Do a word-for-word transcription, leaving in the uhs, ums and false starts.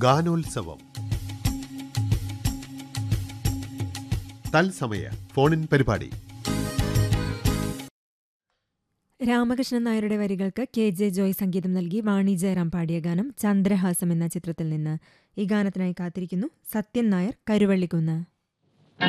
ഗാനോത്സവം തത്സമയ ഫോണിൻ പരിപാടി. രാമകൃഷ്ണൻ നായരുടെ വരികൾക്ക് കെ ജെ ജോയ് സംഗീതം നൽകി വാണി ജയറാം പാടിയ ഗാനം ചന്ദ്രഹാസം എന്ന ചിത്രത്തിൽ നിന്ന്. ഈ ഗാനത്തിനായി കാത്തിരിക്കുന്നു സത്യൻ നായർ, കരുവള്ളിക്കുന്ന്.